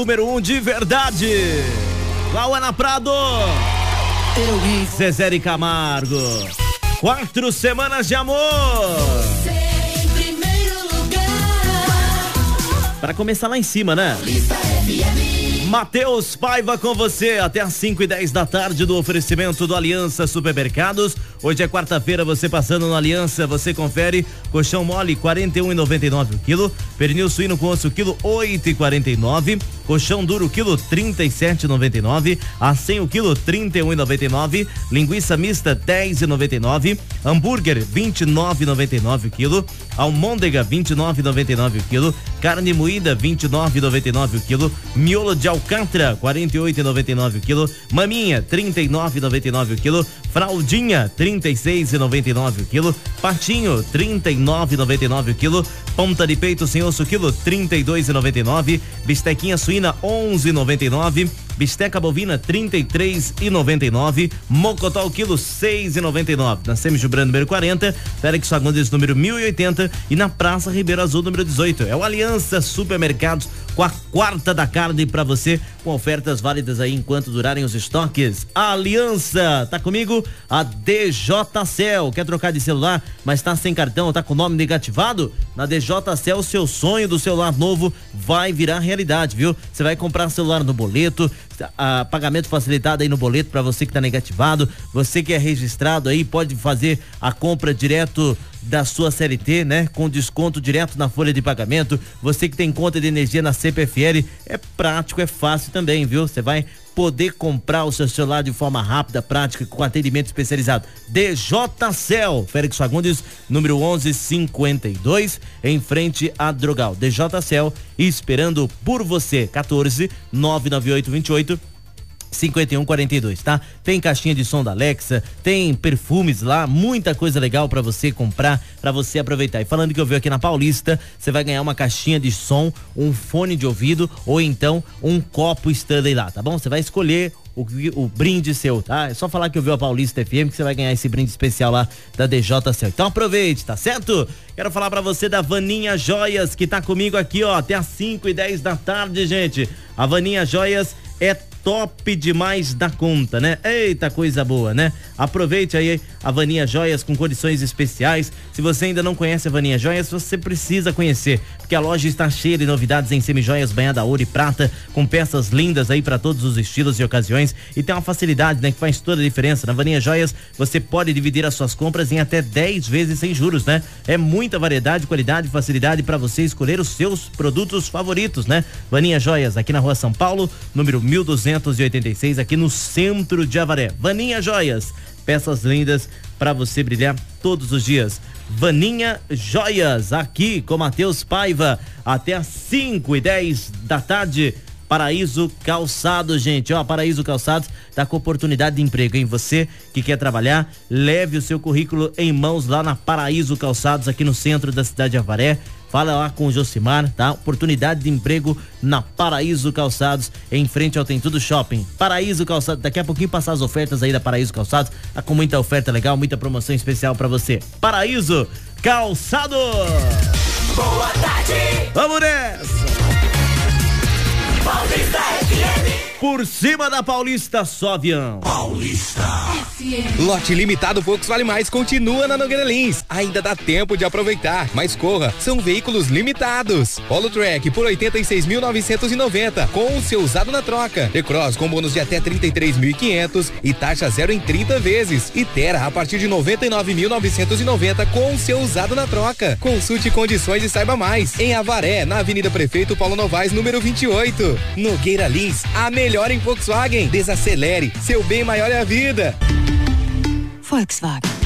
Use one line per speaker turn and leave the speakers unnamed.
Número 1 de verdade. Lauana Prado. Zezé Camargo. 4 semanas de amor.
Em primeiro lugar.
Para começar lá em cima, né? Matheus Paiva com você até às 5h10 da tarde do oferecimento do Aliança Supermercados. Hoje é quarta-feira, você passando no Aliança, você confere. Colchão mole, 41,99 o quilo. Pernil suíno com osso, quilo, 8,49. Colchão duro, quilo, 37,99. Acém o quilo, 31,99. Linguiça mista, 10,99. Hambúrguer, 29,99 o quilo. Almôndega, 29,99 o quilo. Carne moída, 29,99 o quilo. Miolo de alcatra, 48,99 o quilo. Maminha, 39,99 o quilo. Fraldinha, 36,99 o quilo. Patinho, 39,99 o quilo. Ponta de peito sem osso, quilo, 32,99. Bistequinha suína, 11,99. Bisteca bovina, 33,99. Mocotó, quilo, 6,99. Na Semijo Brando, número 40. Félix Fagundes, número 1080. E na Praça Ribeiro Azul, número 18. É o Aliança Supermercados, com a quarta da carne pra você, com ofertas válidas aí enquanto durarem os estoques. A Aliança, tá comigo? A DJCel. Quer trocar de celular, mas tá sem cartão, tá com o nome negativado? Na DJCel, o seu sonho do celular novo vai virar realidade, viu? Você vai comprar celular no boleto, pagamento facilitado aí no boleto para você que tá negativado. Você que é registrado aí pode fazer a compra direto da sua CLT, né? Com desconto direto na folha de pagamento. Você que tem conta de energia na CPFL, é prático, é fácil também, viu? Você vai poder comprar o seu celular de forma rápida, prática, com atendimento especializado. DJCel, Félix Fagundes, número 1152, em frente a Drogal. DJCel, esperando por você. 14 998 28 5142, tá? Tem caixinha de som da Alexa, tem perfumes lá, muita coisa legal pra você comprar, pra você aproveitar. E falando que eu vi aqui na Paulista, você vai ganhar uma caixinha de som, um fone de ouvido ou então um copo Stanley lá, tá bom? Você vai escolher o brinde seu, tá? É só falar que eu vi a Paulista FM que você vai ganhar esse brinde especial lá da DJCel. Então aproveite, tá certo? Quero falar pra você da Vaninha Joias, que tá comigo aqui, ó, até às 5h10 da tarde, gente. A Vaninha Joias é top demais da conta, né? Eita, coisa boa, né? Aproveite aí a Vaninha Joias com condições especiais. Se você ainda não conhece a Vaninha Joias, você precisa conhecer, porque a loja está cheia de novidades em semijoias banhada a ouro e prata, com peças lindas aí para todos os estilos e ocasiões, e tem uma facilidade, né, que faz toda a diferença. Na Vaninha Joias, você pode dividir as suas compras em até 10 vezes sem juros, né? É muita variedade, qualidade e facilidade para você escolher os seus produtos favoritos, né? Vaninha Joias, aqui na Rua São Paulo, número 1286, aqui no centro de Avaré. Vaninha Joias, peças lindas para você brilhar todos os dias. Vaninha Joias, aqui com Matheus Paiva, até às 5h10 da tarde. Paraíso Calçados, gente, ó, Paraíso Calçados tá com oportunidade de emprego, hein? Você que quer trabalhar, leve o seu currículo em mãos lá na Paraíso Calçados, aqui no centro da cidade de Avaré. Fala lá com o Josimar, tá? Oportunidade de emprego na Paraíso Calçados, em frente ao Tem Tudo Shopping. Paraíso Calçados, daqui a pouquinho passar as ofertas aí da Paraíso Calçados, tá com muita oferta legal, muita promoção especial pra você. Paraíso Calçados!
Boa tarde!
Vamos nessa!
Paulista FM.
Por cima da Paulista, só avião.
Paulista FM.
Lote limitado Volks Vale Mais continua na Nogueira Lins. Ainda dá tempo de aproveitar, mas corra, são veículos limitados. Polo Track por 86.990 com o seu usado na troca. E-Cross com bônus de até 33.500 e taxa zero em 30 vezes. E Terra a partir de 99.990 com o seu usado na troca. Consulte condições e saiba mais. Em Avaré, na Avenida Prefeito Paulo Novaes, número 28. Nogueira Lins, a melhor em Volkswagen. Desacelere, seu bem maior é a vida.
Volkswagen.